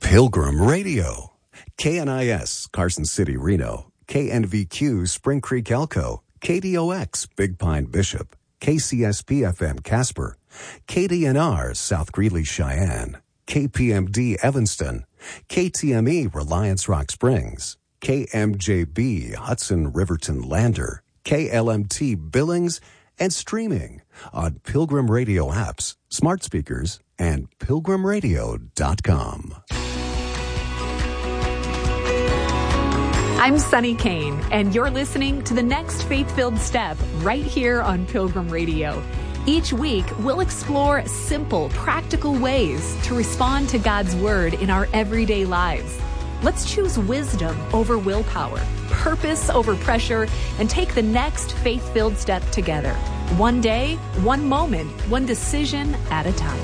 Pilgrim Radio. KNIS, Carson City, Reno. KNVQ, Spring Creek, Elko. KDOX, Big Pine, Bishop. KCSP-FM, Casper. KDNR, South Greeley, Cheyenne. KPMD, Evanston. KTME, Reliance Rock Springs. KMJB, Hudson, Riverton, Lander. KLMT, Billings, and streaming on Pilgrim Radio apps, smart speakers, and pilgrimradio.com. I'm Sunny Kane, and you're listening to the next Faith-Filled Step right here on Pilgrim Radio. Each week, we'll explore simple, practical ways to respond to God's Word in our everyday lives. Let's choose wisdom over willpower, purpose over pressure, and take the next faith-filled step together. One day, one moment, one decision at a time.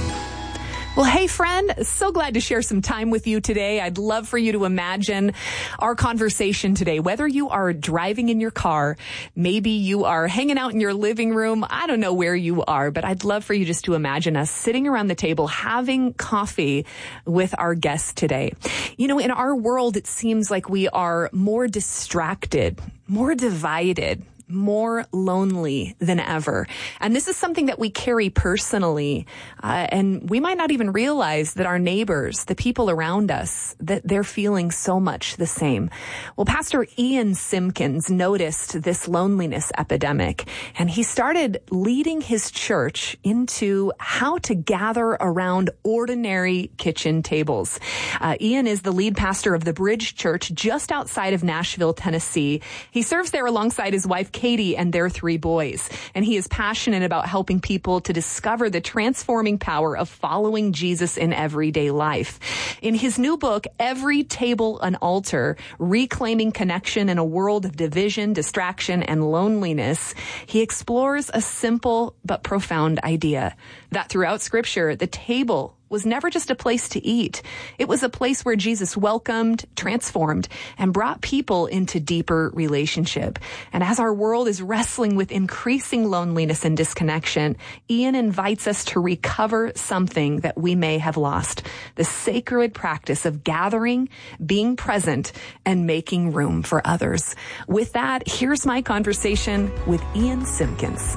Well, hey, friend, so glad to share some time with you today. I'd love for you to imagine our conversation today, whether you are driving in your car, maybe you are hanging out in your living room. I don't know where you are, but I'd love for you just to imagine us sitting around the table having coffee with our guest today. You know, in our world, it seems like we are more distracted, more divided, more lonely than ever. And this is something that we carry personally. And we might not even realize that our neighbors, the people around us, that they're feeling so much the same. Well, Pastor Ian Simpkins noticed this loneliness epidemic, and he started leading his church into how to gather around ordinary kitchen tables. Ian is the lead pastor of the Bridge Church just outside of Nashville, Tennessee. He serves there alongside his wife, Katie, and their 3 boys. And he is passionate about helping people to discover the transforming power of following Jesus in everyday life. In his new book, Every Table an Altar, Reclaiming Connection in a World of Division, Distraction, and Loneliness, he explores a simple but profound idea that throughout Scripture, the table was never just a place to eat. It was a place where Jesus welcomed, transformed, and brought people into deeper relationship. And as our world is wrestling with increasing loneliness and disconnection, Ian invites us to recover something that we may have lost: the sacred practice of gathering, being present, and making room for others. With that, here's my conversation with Ian Simpkins.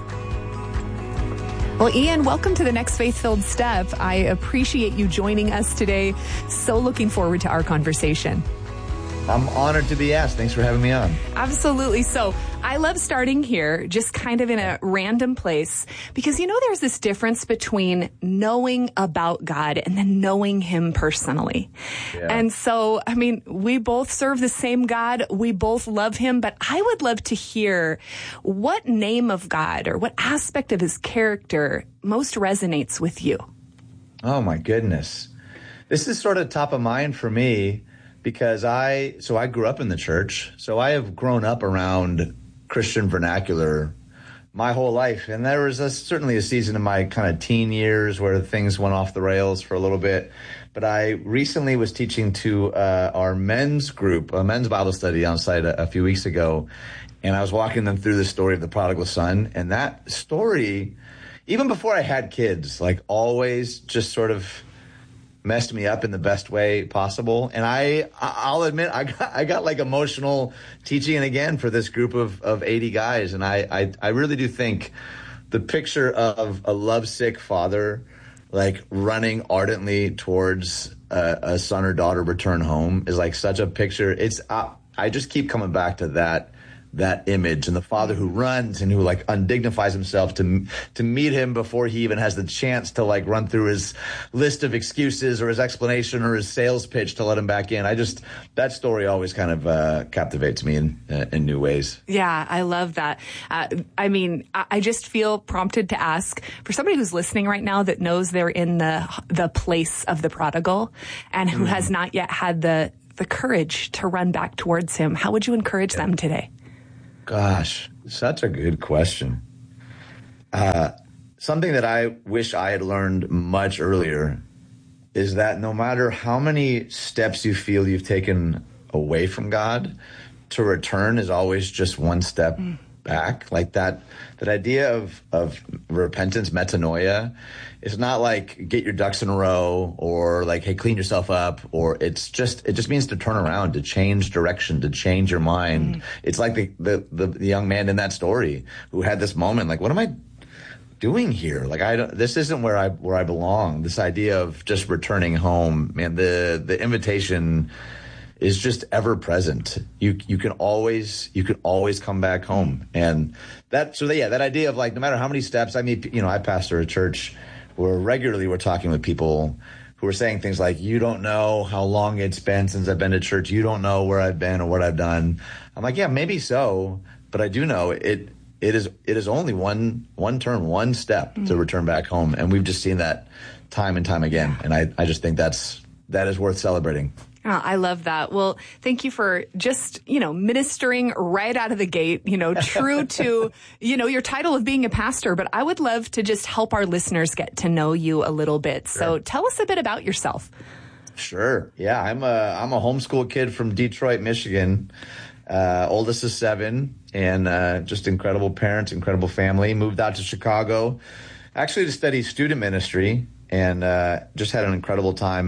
Well, Ian, welcome to the next Faith-Filled Step. I appreciate you joining us today. So looking forward to our conversation. I'm honored to be asked. Thanks for having me on. Absolutely. So I love starting here, just kind of in a random place, because, you know, there's this difference between knowing about God and then knowing him personally. Yeah. And so, I mean, we both serve the same God. We both love him. But I would love to hear what name of God or what aspect of his character most resonates with you. Oh, my goodness. This is sort of top of mind for me, because I grew up in the church, so I have grown up around Christian vernacular my whole life. And there was certainly a season in my kind of teen years where things went off the rails for a little bit. But I recently was teaching to our men's group, a men's Bible study on site a few weeks ago. And I was walking them through the story of the prodigal son. And that story, even before I had kids, like always just sort of messed me up in the best way possible. And I'll admit, I got like emotional teaching again for this group of 80 guys. And I really do think the picture of a lovesick father, like running ardently towards a son or daughter return home, is like such a picture. I just keep coming back to that image, and the father who runs and who like undignifies himself to meet him before he even has the chance to like run through his list of excuses or his explanation or his sales pitch to let him back in. That story always kind of captivates me in new ways. Yeah, I love that. I mean, I just feel prompted to ask, for somebody who's listening right now that knows they're in the place of the prodigal and who has not yet had the courage to run back towards him, how would you encourage them today? Gosh, such a good question. Something that I wish I had learned much earlier is that no matter how many steps you feel you've taken away from God, to return is always just one step back. Like that idea of repentance, metanoia, is not like get your ducks in a row or like, hey, clean yourself up, or it just means to turn around, to change direction, to change your mind. It's like the young man in that story who had this moment, like, what am I doing here? Like, this isn't where I belong. This idea of just returning home, man, the invitation is just ever present. You can always come back home. And that idea of like, no matter how many steps, I mean, I pastor a church where regularly we're talking with people who are saying things like, you don't know how long it's been since I've been to church. You don't know where I've been or what I've done. I'm like, yeah, maybe so, but I do know it is only one turn, one step to return back home. And we've just seen that time and time again. And I just think that is worth celebrating. Oh, I love that. Well, thank you for just, ministering right out of the gate, true to, your title of being a pastor. But I would love to just help our listeners get to know you a little bit. Sure. So tell us a bit about yourself. Sure. Yeah, I'm a homeschool kid from Detroit, Michigan. Oldest is 7, and just incredible parents, incredible family. Moved out to Chicago, actually to study student ministry, and just had an incredible time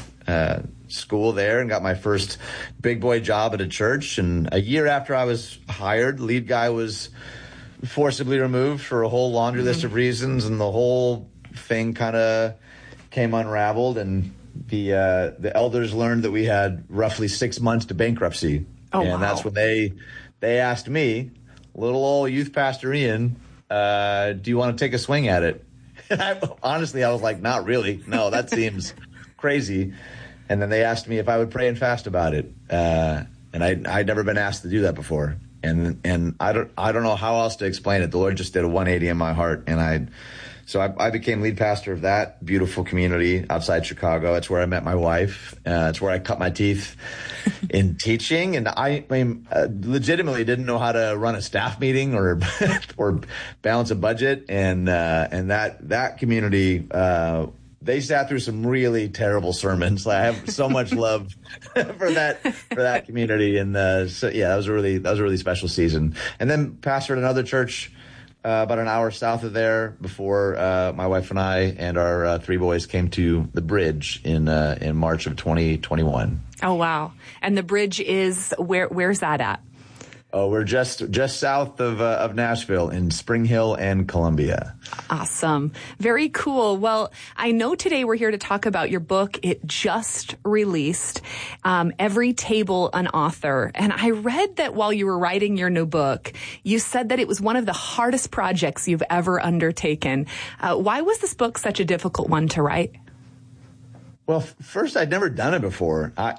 at school there, and got my first big boy job at a church. And a year after I was hired, lead guy was forcibly removed for a whole laundry list of reasons, and the whole thing kind of came unraveled. And the elders learned that we had roughly 6 months to bankruptcy. Oh, and wow. That's when they asked me, little old youth pastor Ian, do you want to take a swing at it? And I was like, not really. No, that seems crazy. And then they asked me if I would pray and fast about it. And I'd never been asked to do that before. And I don't know how else to explain it. The Lord just did a 180 in my heart. And So I became lead pastor of that beautiful community outside Chicago. That's where I met my wife. It's where I cut my teeth in teaching. And I legitimately didn't know how to run a staff meeting or balance a budget. And that community, they sat through some really terrible sermons. I have so much love for that community. And that was a really special season. And then pastored another church about an hour south of there before my wife and I and our 3 boys came to the Bridge in March of 2021. Oh, wow. And the Bridge is, where's that at? Oh, we're just south of Nashville in Spring Hill and Columbia. Awesome. Very cool. Well, I know today we're here to talk about your book. It just released, Every Table an Author. And I read that while you were writing your new book, you said that it was one of the hardest projects you've ever undertaken. Why was this book such a difficult one to write? Well, first, I'd never done it before. I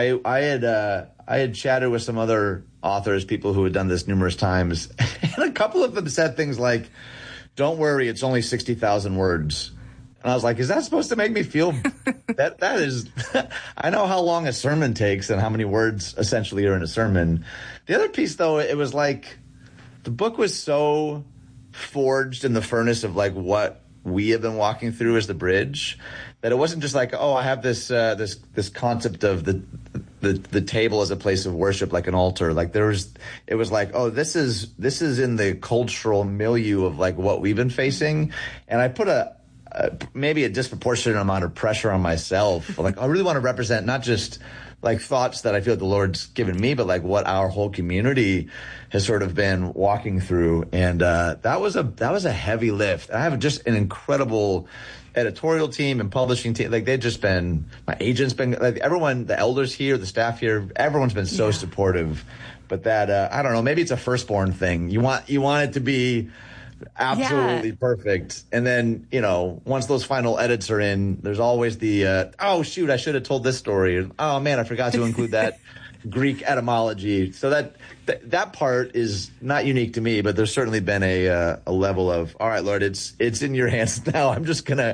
had chatted with some other authors, people who had done this numerous times, and a couple of them said things like, "Don't worry, it's only 60,000 words." And I was like, "Is that supposed to make me feel that is?" I know how long a sermon takes and how many words essentially are in a sermon. The other piece, though, it was like the book was so forged in the furnace of like what we have been walking through as the Bridge, that it wasn't just like, oh, I have this concept of the table as a place of worship, like an altar. Like it was like, oh, this is in the cultural milieu of like what we've been facing. And I put maybe a disproportionate amount of pressure on myself. Like, I really want to represent not just like thoughts that I feel the Lord's given me, but like what our whole community has sort of been walking through. And that was a heavy lift. I have just an incredible editorial team and publishing team. Like, they've just been, my agent's been, like, everyone, the elders here, the staff here, everyone's been so supportive. But that I don't know, maybe it's a firstborn thing. You want it to be absolutely perfect. And then, once those final edits are in, there's always the, oh, shoot, I should have told this story. Oh, man, I forgot to include that Greek etymology. So that part is not unique to me, but there's certainly been a level of, all right, Lord, it's in your hands now. I'm just gonna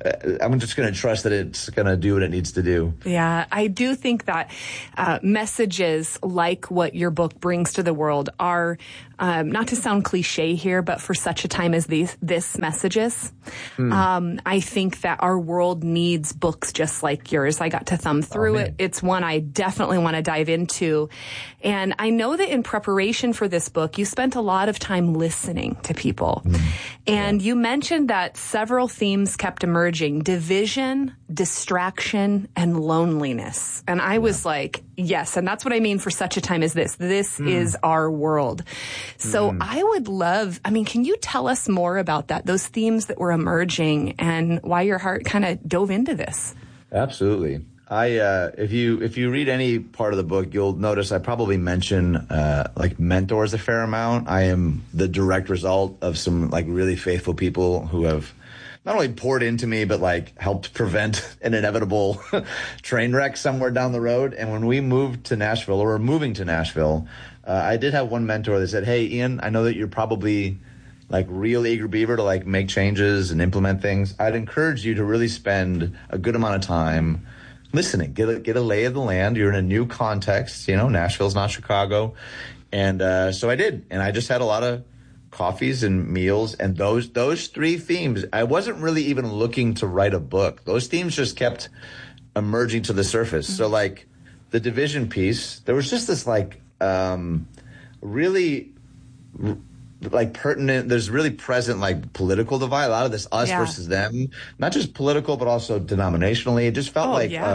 trust that it's gonna do what it needs to do. Yeah, I do think that messages like what your book brings to the world are, not to sound cliche here, but for such a time as this messages. I think that our world needs books just like yours. I got to thumb through it. It's one I definitely want to dive into. And I know that in in preparation for this book, you spent a lot of time listening to people. And you mentioned that several themes kept emerging: division, distraction, and loneliness. And I was like, yes, and that's what I mean for such a time as this. This is our world. So I would love, can you tell us more about that, those themes that were emerging, and why your heart kind of dove into this? Absolutely. If you read any part of the book, you'll notice I probably mention like mentors a fair amount. I am the direct result of some like really faithful people who have not only poured into me, but like helped prevent an inevitable train wreck somewhere down the road. And when we moved to Nashville, or were moving to Nashville, I did have one mentor that said, "Hey, Ian, I know that you're probably like real eager beaver to like make changes and implement things. I'd encourage you to really spend a good amount of time listening, get a lay of the land. You're in a new context, Nashville's not Chicago." And so I did, and I just had a lot of coffees and meals, and those three themes, I wasn't really even looking to write a book. Those themes just kept emerging to the surface. So like the division piece, there was just this like really like pertinent, there's really present like political divide, a lot of this us versus them, not just political, but also denominationally. It just felt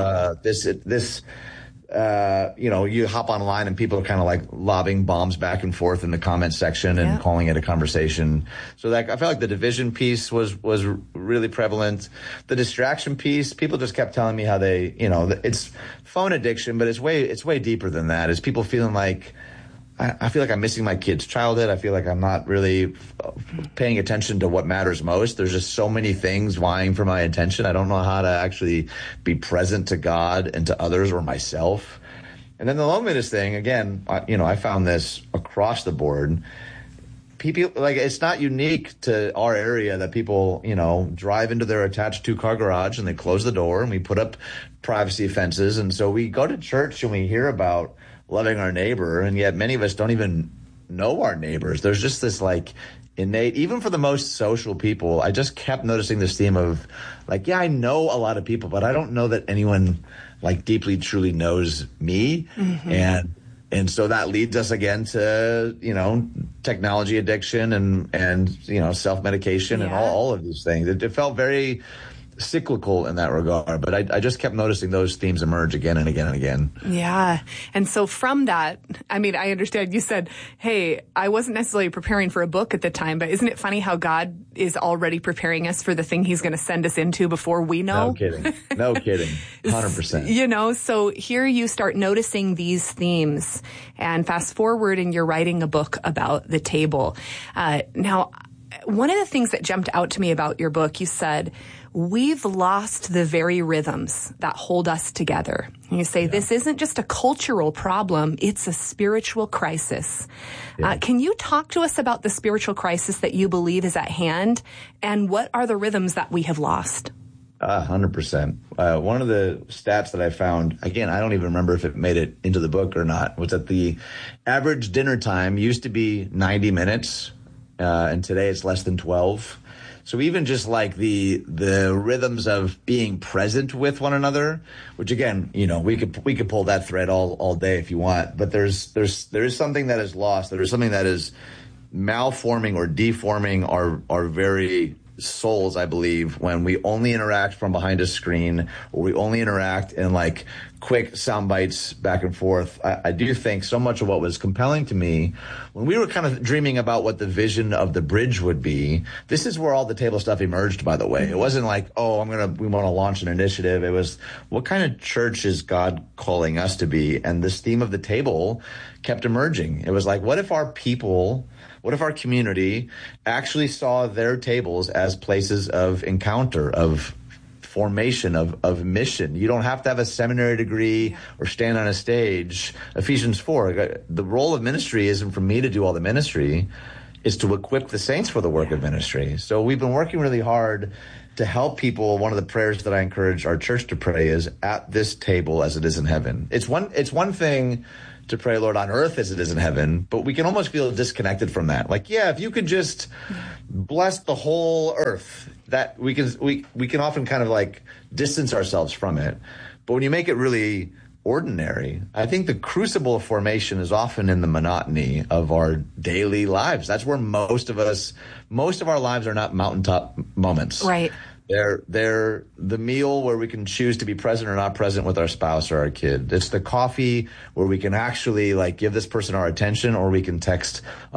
you hop online and people are kind of like lobbing bombs back and forth in the comment section and calling it a conversation. So like, I felt like the division piece was really prevalent. The distraction piece, people just kept telling me how they, it's phone addiction, but it's way deeper than that. It's people feeling like, I feel like I'm missing my kid's childhood. I feel like I'm not really paying attention to what matters most. There's just so many things vying for my attention. I don't know how to actually be present to God and to others or myself. And then the loneliness thing, again, I found this across the board. People, like, it's not unique to our area that people, drive into their attached 2-car garage and they close the door and we put up privacy fences. And so we go to church and we hear about loving our neighbor, and yet many of us don't even know our neighbors. There's just this like innate, even for the most social people, I just kept noticing this theme of like, I know a lot of people, but I don't know that anyone like deeply, truly knows me. And so that leads us again to, technology addiction and self-medication and all of these things. It felt very cyclical in that regard, but I just kept noticing those themes emerge again and again and again. Yeah. And so from that, I understand you said, hey, I wasn't necessarily preparing for a book at the time, but isn't it funny how God is already preparing us for the thing he's going to send us into before we know? No kidding. 100%. So here you start noticing these themes, and fast forward and you're writing a book about the table. Now, one of the things that jumped out to me about your book, you said, we've lost the very rhythms that hold us together. And you say, this isn't just a cultural problem, it's a spiritual crisis. Can you talk to us about the spiritual crisis that you believe is at hand, and what are the rhythms that we have lost? 100%. One of the stats that I found, again, I don't even remember if it made it into the book or not, was that the average dinner time used to be 90 minutes, and today it's less than 12. So even just like the rhythms of being present with one another, which again, we could pull that thread all day if you want, but there is something that is lost. There is something that is malforming or deforming our very souls, I believe, when we only interact from behind a screen, or we only interact in like quick sound bites back and forth. I do think so much of what was compelling to me when we were kind of dreaming about what the vision of the bridge would be. This is where all the table stuff emerged, by the way. It wasn't like, we want to launch an initiative. It was, what kind of church is God calling us to be? And this theme of the table kept emerging. It was like, what if our community actually saw their tables as places of encounter, of formation, of mission? You don't have to have a seminary degree or stand on a stage. Ephesians 4, the role of ministry isn't for me to do all the ministry, it's to equip the saints for the work of ministry. So we've been working really hard to help people. One of the prayers that I encourage our church to pray is, at this table as it is in heaven. It's one thing to pray, Lord, on earth as it is in heaven, but we can almost feel disconnected from that. Like, if you could just bless the whole earth, that we can often kind of like distance ourselves from it. But when you make it really ordinary. I think the crucible of formation is often in the monotony of our daily lives. That's where most of our lives are not mountaintop moments. Right. They're the meal where we can choose to be present or not present with our spouse or our kid. It's the coffee where we can actually like give this person our attention, or we can text